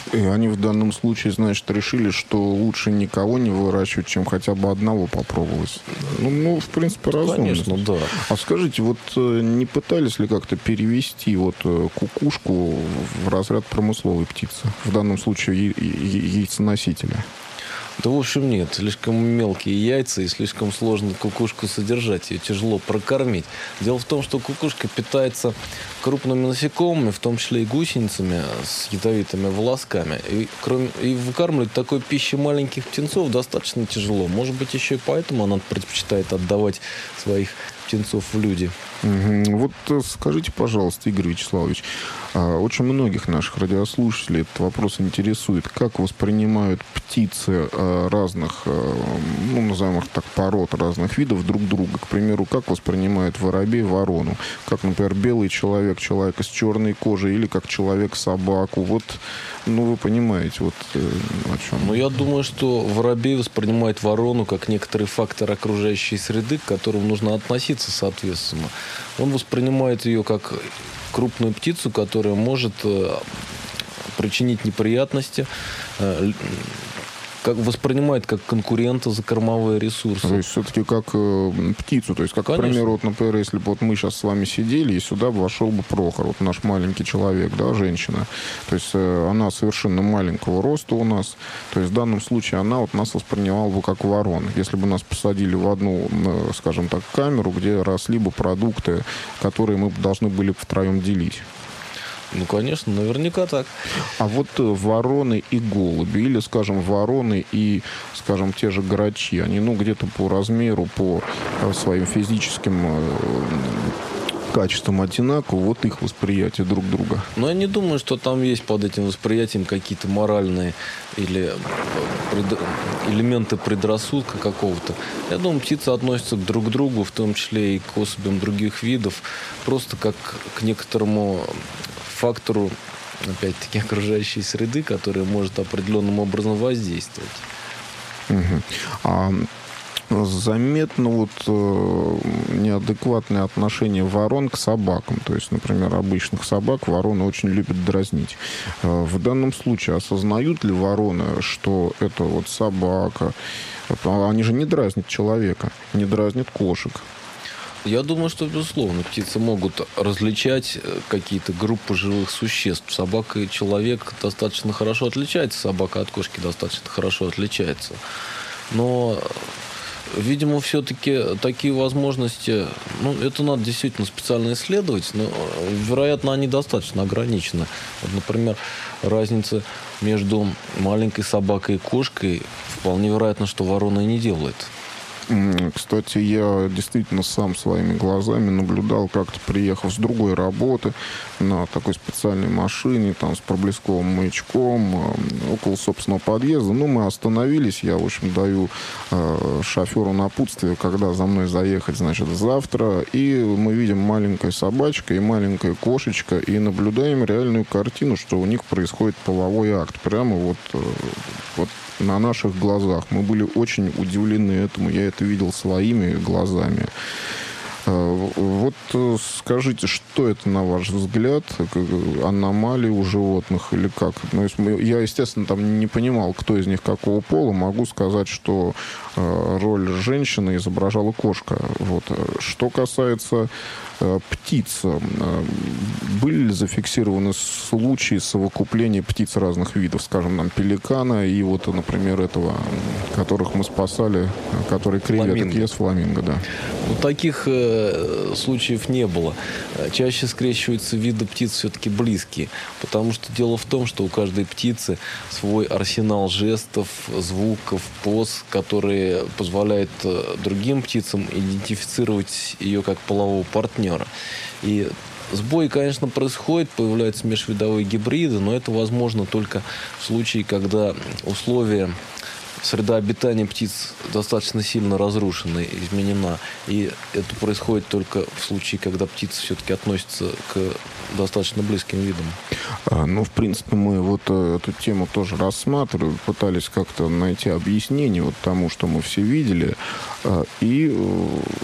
И они в данном случае, значит, решили, что лучше никого не выращивать, чем хотя бы одного попробовать. Ну, в принципе, разумно. Конечно, да. А скажите, вот не пытались ли как-то перевести вот кукушку в разряд промысловой птицы? В данном случае яйценосителя. Да, в общем, нет. Слишком мелкие яйца и слишком сложно кукушку содержать. Ее тяжело прокормить. Дело в том, что кукушка питается крупными насекомыми, в том числе и гусеницами с ядовитыми волосками. И выкармливать такой пищей маленьких птенцов достаточно тяжело. Может быть, еще и поэтому она предпочитает отдавать своих птенцов в люди. Вот скажите, пожалуйста, Игорь Вячеславович, очень многих наших радиослушателей этот вопрос интересует. Как воспринимают птицы разных, ну, назовем их так, пород, разных видов друг друга? К примеру, как воспринимает воробей ворону? Как, например, белый человек человека с черной кожей или как человек собаку? Вот, ну, вы понимаете, вот о чем. Ну, я думаю, что воробей воспринимает ворону как некоторый фактор окружающей среды, к которому нужно относиться соответственно. Он воспринимает ее как крупную птицу, которая может причинить неприятности, воспринимает как конкурента за кормовые ресурсы. То есть все-таки как птицу. То есть, как, Конечно. к примеру, вот, например, если бы вот мы сейчас с вами сидели, и сюда бы вошел бы Прохор, вот наш маленький человек, да, женщина. То есть она совершенно маленького роста у нас. То есть в данном случае она вот нас воспринимала бы как ворон. Если бы нас посадили в одну, скажем так, камеру, где росли бы продукты, которые мы должны были бы втроем делить. Ну, конечно, наверняка так. А вот вороны и голуби, или, скажем, вороны и, скажем, те же грачи, они, ну, где-то по размеру, по своим физическим качествам одинаково, вот их восприятие друг друга. Но я не думаю, что там есть под этим восприятием какие-то моральные или элементы предрассудка какого-то. Я думаю, птицы относятся друг к другу, в том числе и к особям других видов, просто как к некоторому фактору, опять-таки, окружающей среды, которая может определенным образом воздействовать. Заметно вот неадекватное отношение ворон к собакам. То есть, например, обычных собак вороны очень любят дразнить. В данном случае осознают ли вороны, что это вот собака? Они же не дразнят человека, не дразнят кошек. Я думаю, что, безусловно, птицы могут различать какие-то группы живых существ. Собака и человек достаточно хорошо отличаются. Собака от кошки достаточно хорошо отличается. Но, видимо, все-таки такие возможности... Ну, это надо действительно специально исследовать, но, вероятно, они достаточно ограничены. Вот, например, разница между маленькой собакой и кошкой вполне вероятно, что ворона и не делает. Кстати, я действительно сам своими глазами наблюдал, как-то приехав с другой работы на такой специальной машине, там, с проблесковым маячком, около собственного подъезда. Ну, мы остановились, я, в общем, даю шоферу напутствие, когда за мной заехать, значит, завтра. И мы видим маленькая собачка и маленькая кошечка, и наблюдаем реальную картину, что у них происходит половой акт. Прямо вот на наших глазах. Мы были очень удивлены этому. Я это видел своими глазами. Вот скажите, что это, на ваш взгляд, аномалии у животных или как? Ну, я, естественно, там не понимал, кто из них какого пола. Могу сказать, что роль женщины изображала кошка. Вот. Что касается птиц, были ли зафиксированы случаи совокупления птиц разных видов, скажем, нам пеликана и вот, например, этого, которых мы спасали, который креветок ест, фламинго, да? Ну, таких случаев не было. Чаще скрещиваются виды птиц все-таки близкие, потому что дело в том, что у каждой птицы свой арсенал жестов, звуков, поз, которые позволяют другим птицам идентифицировать ее как полового партнера. И сбой, конечно, происходит, появляются межвидовые гибриды, но это возможно только в случае, когда условия, среда обитания птиц достаточно сильно разрушена, изменена. И это происходит только в случае, когда птицы все-таки относятся к достаточно близким видам. Ну, в принципе, мы вот эту тему тоже рассматривали, пытались как-то найти объяснение вот тому, что мы все видели. И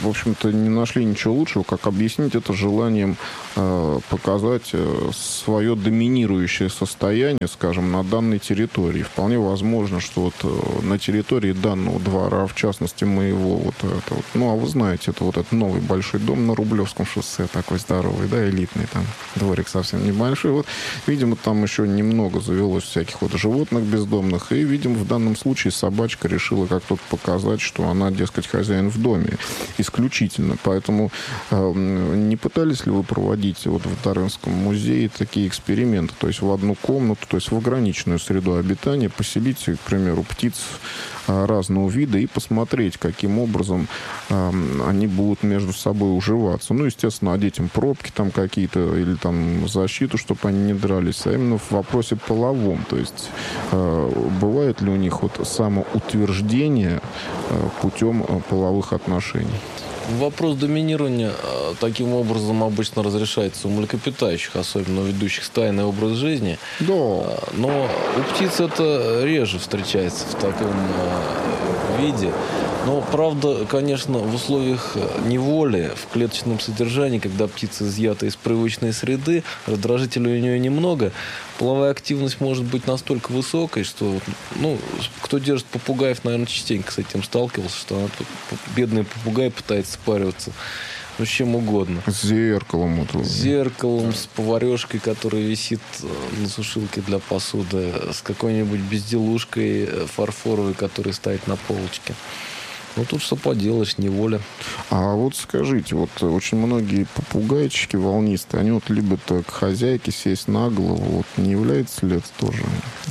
в общем-то, не нашли ничего лучшего, как объяснить это желанием показать свое доминирующее состояние, скажем, на данной территории. Вполне возможно, что вот на территории данного двора, в частности, моего, вот это вот, ну, а вы знаете, это вот этот новый большой дом на Рублевском шоссе, такой здоровый, да, элитный, там дворик совсем небольшой. Вот, видимо, там еще немного завелось всяких вот животных бездомных, и, видимо, в данном случае собачка решила как-то показать, что она, дескать, хозяин в доме исключительно. Поэтому не пытались ли вы проводить вот в Дарвинском музее такие эксперименты, то есть в одну комнату, то есть в ограниченную среду обитания поселить, к примеру, птиц разного вида и посмотреть, каким образом они будут между собой уживаться. Ну, естественно, одеть им пробки там какие-то или там защиту, чтобы они не дрались. А именно в вопросе половом. То есть бывает ли у них вот самоутверждение путем половых отношений? Вопрос доминирования таким образом обычно разрешается у млекопитающих, особенно ведущих стайный образ жизни. Да. Но у птиц это реже встречается в таком виде. Но, правда, конечно, в условиях неволи, в клеточном содержании, когда птица изъята из привычной среды, раздражителей у нее немного, половая активность может быть настолько высокой, что, ну, кто держит попугаев, наверное, частенько с этим сталкивался, что она, бедный попугай пытается спариваться, ну, с чем угодно. С зеркалом. Вот. С зеркалом, с поварешкой, которая висит на сушилке для посуды, с какой-нибудь безделушкой фарфоровой, которая стоит на полочке. Ну, тут что поделаешь, неволя. А вот скажите, вот очень многие попугайчики волнистые, они вот любят к хозяйке сесть на голову. Вот не является ли это тоже?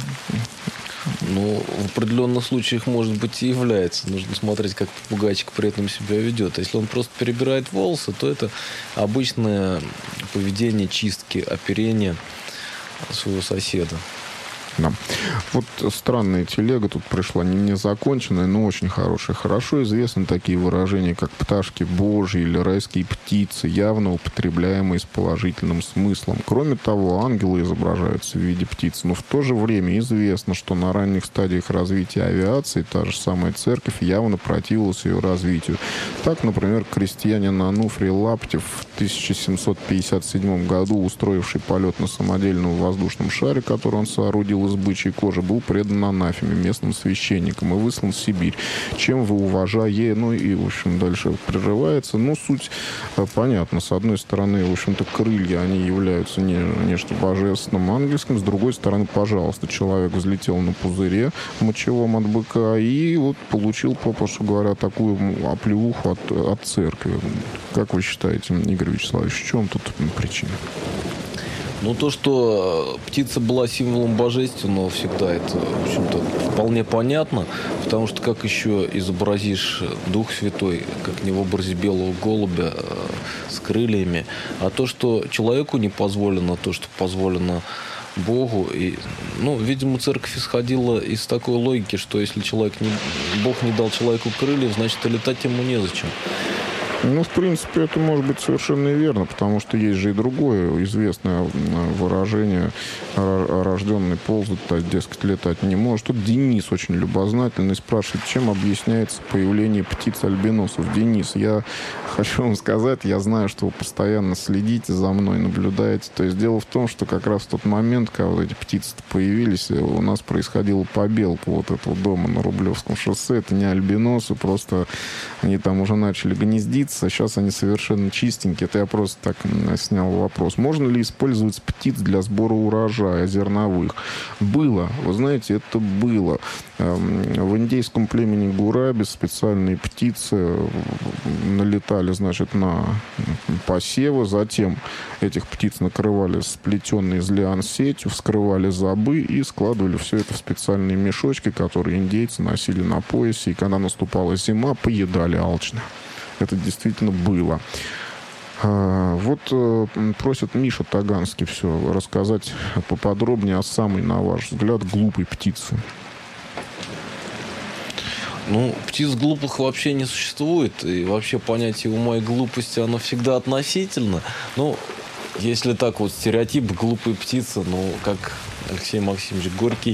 Ну, в определенных случаях, может быть, и является. Нужно смотреть, как попугайчик при этом себя ведет. Если он просто перебирает волосы, то это обычное поведение чистки, оперения своего соседа. Да. Вот странная телега тут пришла, не законченная, но очень хорошая. Хорошо известны такие выражения, как «пташки божьи» или «райские птицы», явно употребляемые с положительным смыслом. Кроме того, ангелы изображаются в виде птиц, но в то же время известно, что на ранних стадиях развития авиации та же самая церковь явно противилась ее развитию. Так, например, крестьянин Ануфрий Лаптев в 1757 году, устроивший полет на самодельном воздушном шаре, который он соорудил из бычьей кожи, был предан анафеме местным священникам и выслан в Сибирь. Чем вы, уважая, ну и, в общем, дальше прерывается. Но суть понятна. С одной стороны, в общем-то, крылья, они являются нечто божественным, ангельским. С другой стороны, пожалуйста, человек взлетел на пузыре мочевом от быка и вот получил, попросту говоря, такую оплеуху от церкви. Как вы считаете, Игорь Вячеславович, в чем тут причина? Ну, то, что птица была символом божественного всегда, это, в общем-то, вполне понятно, потому что как еще изобразишь Дух Святой, как не в образе белого голубя с крыльями, а то, что человеку не позволено, то, что позволено Богу. И, ну, видимо, церковь исходила из такой логики, что если Бог не дал человеку крыльев, значит, и летать ему незачем. Ну, в принципе, это может быть совершенно верно, потому что есть же и другое известное выражение: рожденный ползать, дескать, летать не может. Тут Денис очень любознательный спрашивает, чем объясняется появление птиц-альбиносов. Денис, я хочу вам сказать, я знаю, что вы постоянно следите за мной, наблюдаете. То есть дело в том, что как раз в тот момент, когда вот эти птицы появились, у нас происходила побелка вот этого дома на Рублевском шоссе. Это не альбиносы, просто они там уже начали гнездиться. А сейчас они совершенно чистенькие. Это я просто так снял вопрос. Можно ли использовать птиц для сбора урожая зерновых? Было. Вы знаете, это было. В индейском племени Гураби специальные птицы налетали, значит, на посевы. Затем этих птиц накрывали сплетенной из лиан сетью, вскрывали забы и складывали все это в специальные мешочки, которые индейцы носили на поясе. И когда наступала зима, поедали алчно. Это действительно было. Вот просит Миша Таганский все рассказать поподробнее о самой, на ваш взгляд, глупой птице. Ну, птиц глупых вообще не существует. И вообще понятие ума и глупости, оно всегда относительно. Ну, если так вот, стереотип глупой птицы, ну, как Алексей Максимович Горький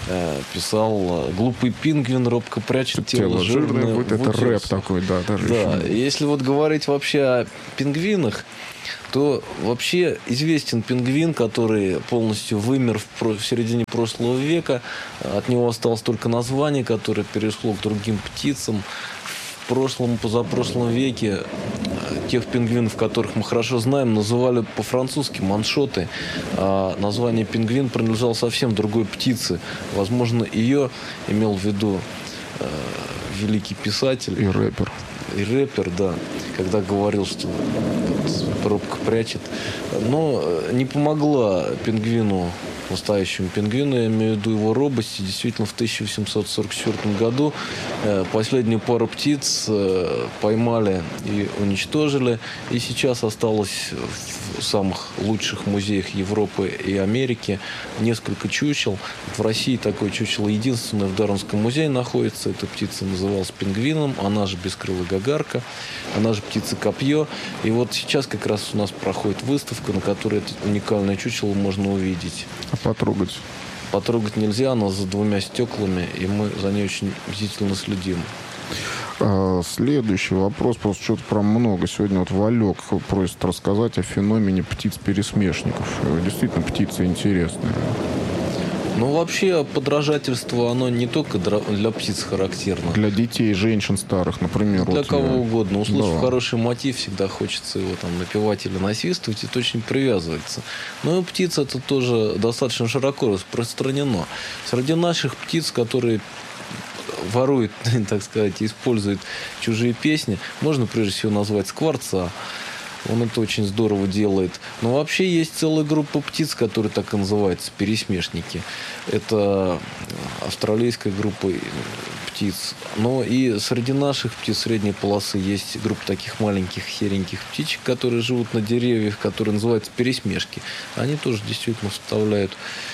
писал: «Глупый пингвин робко прячет тело жирное в это утес». рэп такой, да. Даже да, еще. если вот говорить вообще о пингвинах, то вообще известен пингвин, который полностью вымер в середине прошлого века. От него осталось только название, которое перешло к другим птицам. В прошлом, позапрошлом веке тех пингвинов, которых мы хорошо знаем, называли по-французски маншоты. А название пингвин принадлежало совсем другой птице. Возможно, ее имел в виду великий писатель. И рэпер. И рэпер, да, когда говорил, что робко прячет. Но не помогла пингвину, настоящему пингвину, я имею в виду его робости. Действительно, в 1844 году последнюю пару птиц поймали и уничтожили. И сейчас осталось в самых лучших музеях Европы и Америки несколько чучел. В России такое чучело единственное в Дарвинском музее находится. Эта птица называлась пингвином, она же бескрылая гагарка, она же птица-копье. И вот сейчас как раз у нас проходит выставка, на которой это уникальное чучело можно увидеть. А потрогать? Потрогать нельзя, она за двумя стеклами, и мы за ней очень бдительно следим. Следующий вопрос, просто что-то про много. Сегодня вот Валек просит рассказать о феномене птиц-пересмешников. Действительно, птицы интересные. Ну, вообще, подражательство, оно не только для птиц характерно. Для детей, женщин старых, например. Для вот кого угодно. Услышав да. хороший мотив, всегда хочется его там напевать или насвистывать. Это очень привязывается. Но и птиц это тоже достаточно широко распространено. Среди наших птиц, которые воруют, так сказать, используют чужие песни, можно прежде всего назвать скворца. Он это очень здорово делает. Но вообще есть целая группа птиц, которые так и называются, пересмешники. Это австралийская группа птиц. Но и среди наших птиц средней полосы есть группа таких маленьких сереньких птичек, которые живут на деревьях, которые называются пересмешки. Они тоже действительно вставляют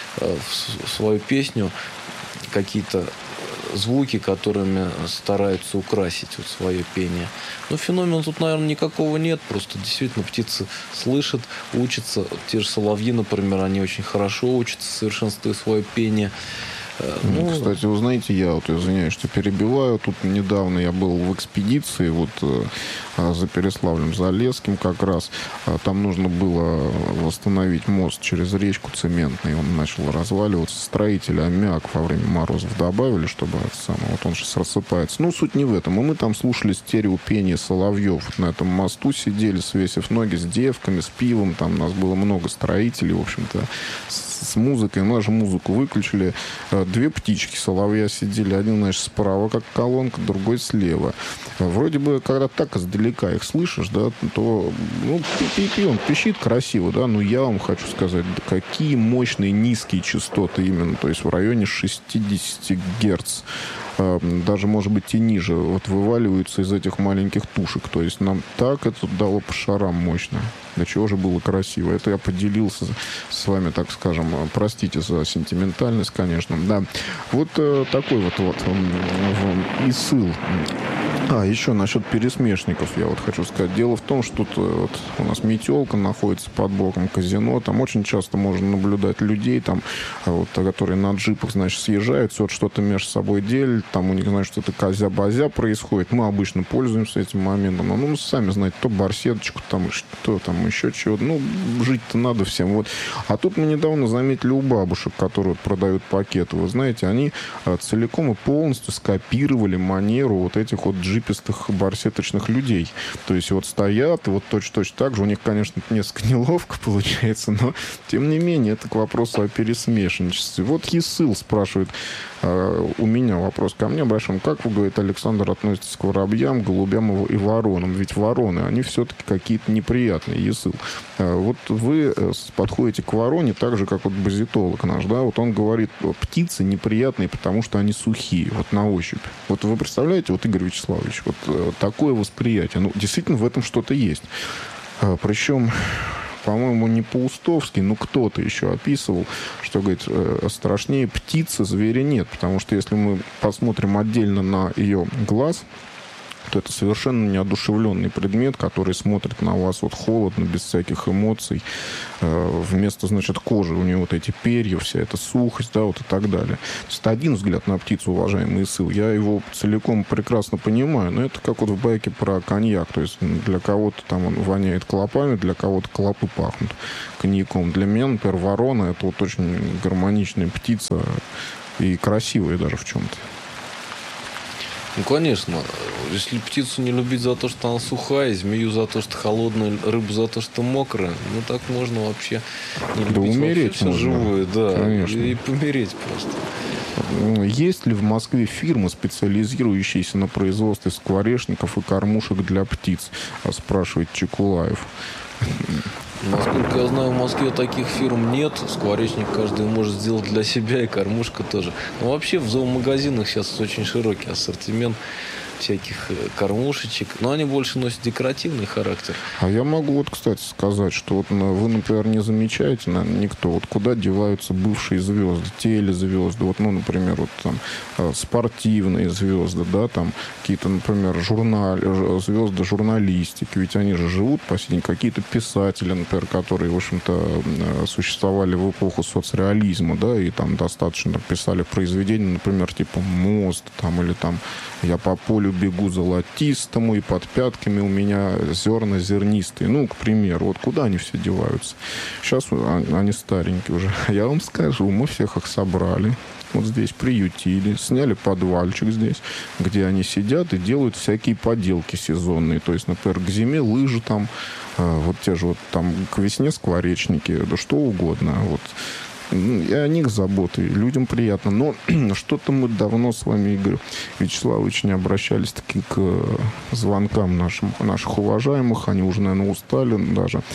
в свою песню какие-то звуки, которыми стараются украсить вот свое пение. Но феномена тут, наверное, никакого нет. Просто действительно птицы слышат, учатся. Те же соловьи, например, они очень хорошо учатся, совершенствуя свое пение. Кстати, вы знаете, я вот извиняюсь, что перебиваю. Тут недавно я был в экспедиции вот за Переславлем-Залесским как раз. Там нужно было восстановить мост через речку цементный. Он начал разваливаться. Строители аммиак во время морозов добавили, чтобы это самое, вот он сейчас рассыпается. Ну, суть не в этом. И мы там слушали стереопение соловьев. Вот на этом мосту сидели, свесив ноги, с девками, с пивом. Там у нас было много строителей, в общем-то, с музыкой. Мы же музыку выключили. Две птички соловья сидели. Один, значит, справа, как колонка, другой слева. Вроде бы, когда так издалека их слышишь, да, то, ну, пи-пи-пи, он пищит красиво, да, но я вам хочу сказать, какие мощные низкие частоты именно, то есть в районе 60 Герц. Даже, может быть, и ниже, вот вываливаются из этих маленьких тушек. То есть нам так это дало по шарам мощно. До чего же было красиво. Это я поделился с вами, так скажем. Простите за сентиментальность, конечно. Да. Вот такой вот исыл. Еще насчет пересмешников я вот хочу сказать. Дело в том, что тут вот у нас метелка находится под боком казино. Там очень часто можно наблюдать людей, там, вот, которые на джипах, значит, съезжают, вот что-то между собой делят. Там у них, значит, что-то козя-базя происходит. Мы обычно пользуемся этим моментом. Но, ну, сами знаете, то барсеточку, там, что там, еще чего-то. Ну, жить-то надо всем. Вот. А тут мы недавно заметили у бабушек, которые вот продают пакеты. Вы знаете, они целиком и полностью скопировали манеру вот этих вот джипистых барсеточных людей. То есть вот стоят, и вот точно так же. У них, конечно, несколько неловко получается, но, тем не менее, это к вопросу о пересмешничестве. Вот Есыл спрашивает у меня вопрос ко мне большой. Как вы, говорит, Александр, относитесь к воробьям, голубям и воронам? Ведь вороны, они все-таки какие-то неприятные, Есыл. Вот вы подходите к вороне так же, как вот базитолог наш, да? Вот он говорит, птицы неприятные, потому что они сухие, вот на ощупь. Вот вы представляете, вот, Игорь Вячеславович, вот такое восприятие. Ну, действительно, в этом что-то есть. Причем, по-моему, не Паустовский, но кто-то еще описывал, что, говорит, страшнее птицы зверя нет. Потому что если мы посмотрим отдельно на ее глаз, то это совершенно неодушевленный предмет, который смотрит на вас вот холодно, без всяких эмоций. Вместо, значит, кожи у него вот эти перья, вся эта сухость, да, вот и так далее. То есть это один взгляд на птицу, уважаемый Исыл. Я его целиком прекрасно понимаю, но это как вот в байке про коньяк. То есть для кого-то там он воняет клопами, для кого-то клопы пахнут коньяком. Для меня, например, ворона — это вот очень гармоничная птица и красивая даже в чем-то. Ну, конечно. Если птицу не любить за то, что она сухая, змею за то, что холодная, рыбу за то, что мокрая, ну, так можно вообще не любить, да умереть все можно. живое, да, Конечно. и помереть просто. Есть ли в Москве фирмы, специализирующиеся на производстве скворечников и кормушек для птиц? Спрашивает Чекулаев. Насколько я знаю, в Москве таких фирм нет. Скворечник каждый может сделать для себя, и кормушка тоже. Но вообще в зоомагазинах сейчас очень широкий ассортимент всяких кормушечек. Но они больше носят декоративный характер. А я могу вот, кстати, сказать, что вот вы, например, не замечаете, наверное, никто, вот куда деваются бывшие звезды, телезвезды, вот, ну, например, вот там спортивные звезды, да, там какие-то, например, звезды журналистики, ведь они же живут по сей день, какие-то писатели, например, которые, в общем-то, существовали в эпоху соцреализма, да, и там достаточно писали произведения, например, типа «Мост», там, или там «Я по полю бегу золотистому, и под пятками у меня зерна зернистые». Ну, к примеру, вот куда они все деваются? Сейчас они старенькие уже. Я вам скажу, мы всех их собрали, вот здесь приютили, сняли подвальчик здесь, где они сидят и делают всякие поделки сезонные. То есть, например, к зиме лыжи там, вот те же вот там к весне скворечники, да что угодно. Вот. И о них заботы, людям приятно. Но что-то мы давно с вами, Игорь Вячеславович, не обращались таки к звонкам наших уважаемых. Они уже, наверное, устали даже.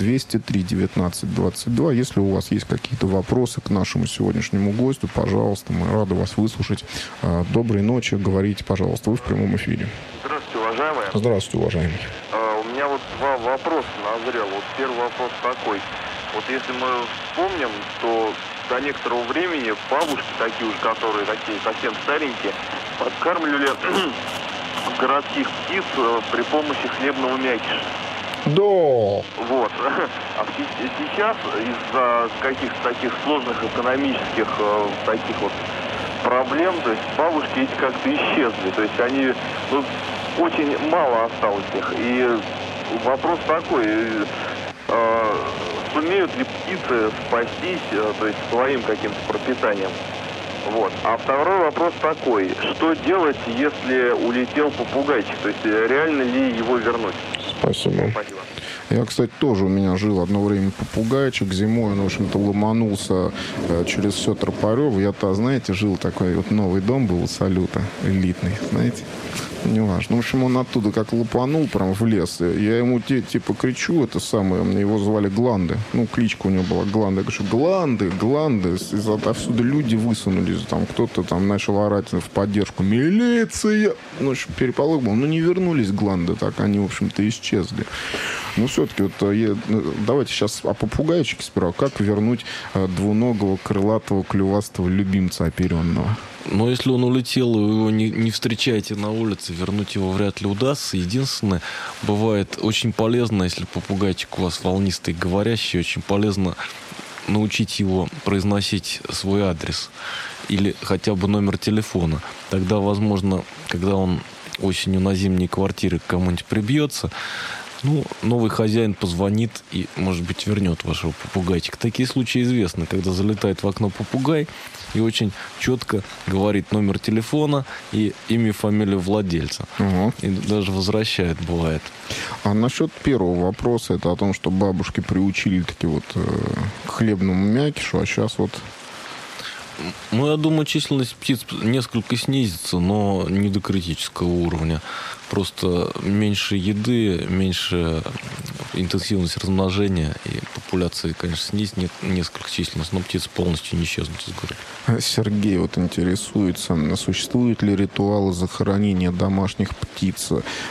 203-19-22. Если у вас есть какие-то вопросы к нашему сегодняшнему гостю, пожалуйста, мы рады вас выслушать. Доброй ночи. Говорите, пожалуйста, вы в прямом эфире. Здравствуйте, уважаемые. Здравствуйте, уважаемый. У меня вот два вопроса назрел. Вот первый вопрос такой. Вот если мы вспомним, то до некоторого времени бабушки такие уж, которые такие совсем старенькие, подкармливали городских птиц при помощи хлебного мякиша. Да. Вот. А сейчас из-за каких-то таких сложных экономических таких вот проблем, то есть бабушки эти как-то исчезли. То есть они, ну, очень мало осталось их. И вопрос такой, сумеют ли птицы спастись, то есть своим каким-то пропитанием? Вот. А второй вопрос такой. Что делать, если улетел попугайчик? То есть реально ли его вернуть? Спасибо. Спасибо. Я, кстати, тоже у меня жил одно время попугайчик. Зимой он, в общем-то, ломанулся через все Тропарево. Я-то, знаете, жил такой вот новый дом был у Салюта, элитный, знаете. Неважно. Ну, в общем, он оттуда как лупанул прям в лес. Я ему типа кричу, это самое, его звали Гланды. Ну, кличка у него была Гланды. Я говорю, Гланды, Гланды. Отовсюду люди высунулись. Там кто-то там начал орать в поддержку. Милиция! Ну, в общем, переполох был. Ну, не вернулись Гланды, так они, в общем-то, исчезли. Ну, все-таки, вот, давайте сейчас о попугайчике сперва. Как вернуть двуногого, крылатого, клювастого любимца оперенного? Но если он улетел, и вы его не встречаете на улице, вернуть его вряд ли удастся. Единственное, бывает очень полезно, если попугайчик у вас волнистый, говорящий, очень полезно научить его произносить свой адрес или хотя бы номер телефона. Тогда, возможно, когда он осенью на зимней квартире к кому-нибудь прибьется, ну, новый хозяин позвонит и, может быть, вернет вашего попугайчика. Такие случаи известны, когда залетает в окно попугай и очень четко говорит номер телефона и имя и фамилию владельца. Угу. И даже возвращает, бывает. А насчет первого вопроса, это о том, что бабушки приучили таки вот к хлебному мякишу, а сейчас вот... Ну, я думаю, численность птиц несколько снизится, но не до критического уровня. Просто меньше еды, меньше интенсивность размножения, и популяция, конечно, снизит несколько численность, но птицы полностью не исчезнут из города. Сергей вот интересуется, существуют ли ритуалы захоронения домашних птиц?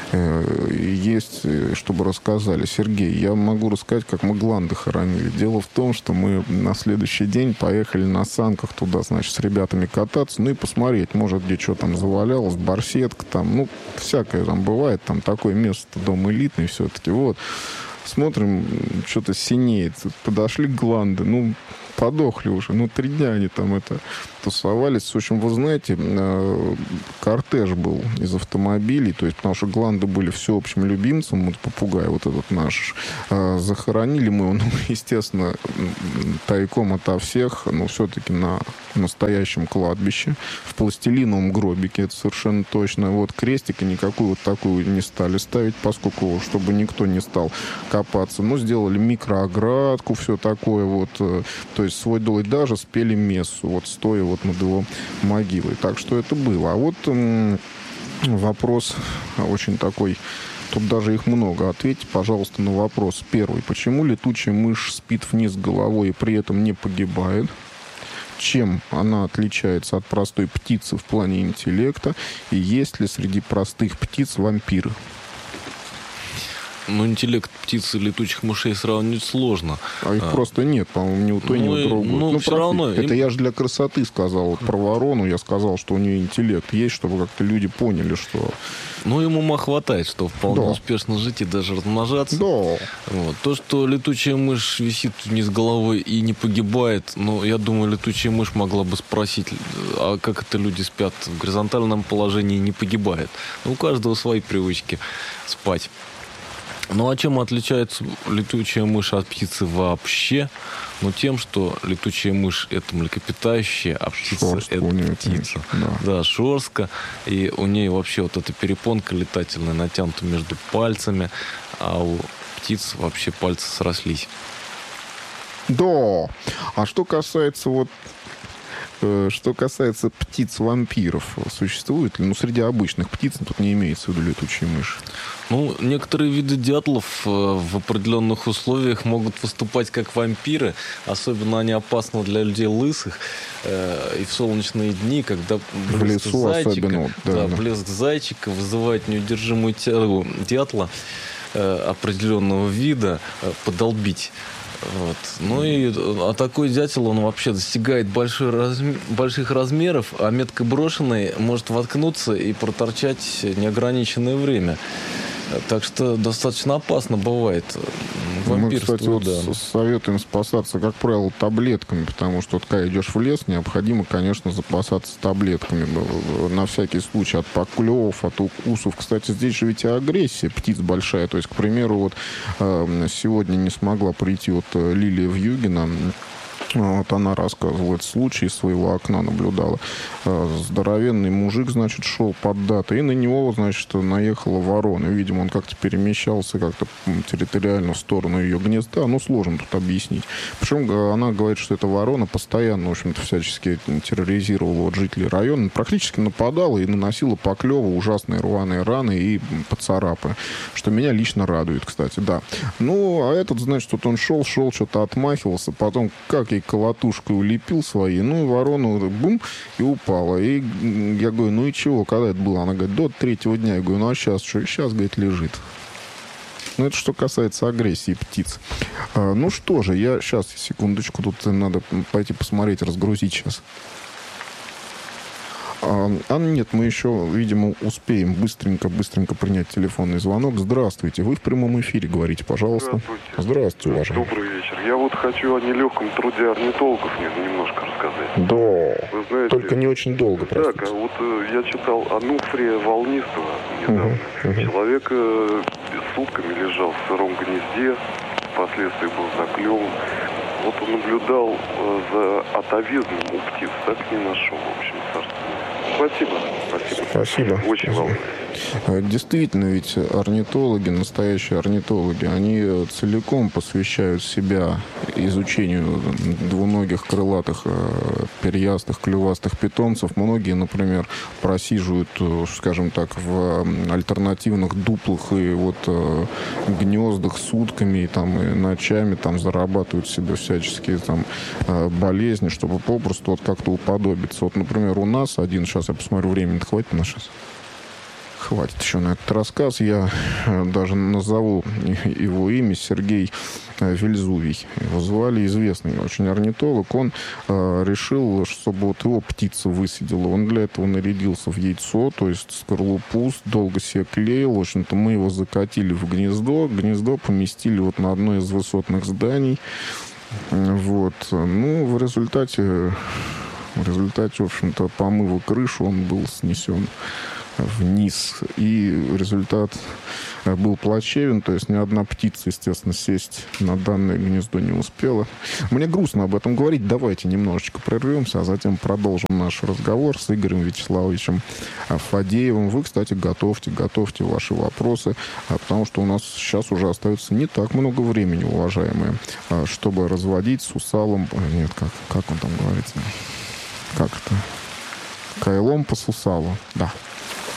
Есть, чтобы рассказали. Сергей, я могу рассказать, как мы Гланды хоронили. Дело в том, что мы на следующий день поехали на санках туда, значит, с ребятами кататься, ну и посмотреть, может, где что там завалялось, барсетка там, ну, всякое там там бывает, там такое место, дом элитный все-таки, вот. Смотрим, что-то синеет. Подошли гланды, ну, подохли уже. Ну, 3 дня они там тусовались. В общем, вы знаете, кортеж был из автомобилей, то есть, потому что гланды были всеобщим любимцем, вот попугай вот этот наш. Захоронили мы его, ну, естественно, тайком ото всех, но все-таки на настоящем кладбище, в пластилиновом гробике, это совершенно точно. Вот крестика никакую вот такую не стали ставить, поскольку, чтобы никто не стал копаться. Ну, сделали микрооградку, все такое вот, то есть свой дол, и даже спели мессу, вот стоя вот над его могилой. Так что это было. А вот вопрос очень такой, тут даже их много. Ответьте, пожалуйста, на вопрос первый. Почему летучая мышь спит вниз головой и при этом не погибает? Чем она отличается от простой птицы в плане интеллекта? И есть ли среди простых птиц вампиры? Ну, интеллект птиц и летучих мышей сравнить сложно. А их просто нет, по-моему, ни у той, ни у другой. Ну, все равно... Это я же для красоты сказал. Вот про ворону я сказал, что у нее интеллект есть, чтобы как-то люди поняли, что... Ну, ему ума хватает, что вполне успешно жить и даже размножаться. Да. Вот. То, что летучая мышь висит вниз головой и не погибает, ну, я думаю, летучая мышь могла бы спросить, а как это люди спят в горизонтальном положении и не погибает? Ну, у каждого свои привычки спать. Ну, а чем отличается летучая мышь от птицы вообще? Ну, тем, что летучая мышь — это млекопитающая, а птица шерстка — это нее, птица. конечно, Да, шерстка. И у нее вообще вот эта перепонка летательная натянута между пальцами, а у птиц вообще пальцы срослись. Да. А что касается птиц-вампиров, существует ли? Ну, среди обычных птиц, тут не имеется в виду летучие мыши. Ну, некоторые виды дятлов в определенных условиях могут выступать как вампиры. Особенно они опасны для людей лысых. И в солнечные дни, когда блеск зайчика, блеск зайчика вызывает неудержимую тягу дятла определенного вида подолбить. Вот. Ну и такой дятел, он вообще достигает больших размеров, а метко брошенный может воткнуться и проторчать неограниченное время. Так что достаточно опасно бывает вампирство. Мы, кстати, советуем спасаться, как правило, таблетками, потому что вот, когда идешь в лес, необходимо, конечно, запасаться таблетками на всякий случай от поклевов, от укусов. Кстати, здесь же ведь и агрессия птиц большая. То есть, к примеру, вот сегодня не смогла прийти вот Лилия Вьюгина. Вот она рассказывала этот случай, из своего окна наблюдала. Здоровенный мужик, значит, шел под датой, и на него, значит, наехала ворона. Видимо, он как-то перемещался как-то территориально в сторону ее гнезда. Ну, сложно тут объяснить. Причем она говорит, что эта ворона постоянно, в общем-то, всячески терроризировала вот жителей района, практически нападала и наносила поклевы, ужасные рваные раны и поцарапы. Что меня лично радует, кстати, да. Ну, а этот, значит, вот он шел, что-то отмахивался, потом как ей колотушкой улепил свои, ну и ворона бум, и упала. И я говорю, ну и чего, когда это было? Она говорит, до 3-го дня. Я говорю, ну а сейчас что? Сейчас, говорит, лежит. Ну, это что касается агрессии птиц. Ну что же, я сейчас, секундочку, тут надо пойти посмотреть, разгрузить сейчас. Нет, мы еще, видимо, успеем быстренько принять телефонный звонок. Здравствуйте, вы в прямом эфире говорите, пожалуйста. Здравствуйте, уважаемый. Добрый вечер. Я вот хочу о нелегком труде орнитологов немножко рассказать. Да, вы знаете, только не очень долго, простите. Так, вот я читал Ануфрия Волнистого недавно. Человек сутками лежал в сыром гнезде, впоследствии был заклеван. Вот он наблюдал за атовизмом у птиц, так и не нашел, в общем, царство. Спасибо. Очень волнует. Действительно, ведь орнитологи, настоящие орнитологи, они целиком посвящают себя изучению двуногих, крылатых, перьястых, клювастых питомцев. Многие, например, просиживают, скажем так, в альтернативных дуплах и вот гнездах сутками и, там, и ночами там зарабатывают себе всяческие там болезни, чтобы попросту вот как-то уподобиться. Вот, например, у нас один, сейчас я посмотрю, времени хватит на сейчас? Хватит еще на этот рассказ. Я даже назову его имя. Сергей Вельзувий. Его звали, известный очень орнитолог. Он решил, чтобы вот его птица высидела. Он для этого нарядился в яйцо, то есть скорлупу, долго себе клеил. В общем-то, мы его закатили в гнездо. Гнездо поместили вот на одно из высотных зданий. Вот. Ну, в результате, в общем-то, помыва крышу, он был снесен вниз. И результат был плачевен. То есть ни одна птица, естественно, сесть на данное гнездо не успела. Мне грустно об этом говорить. Давайте немножечко прервемся, а затем продолжим наш разговор с Игорем Вячеславовичем Фадеевым. Вы, кстати, готовьте ваши вопросы, потому что у нас сейчас уже остается не так много времени, уважаемые, чтобы разводить сусалом... Нет, как он там говорится? Как это? Кайлом по сусалу. Да.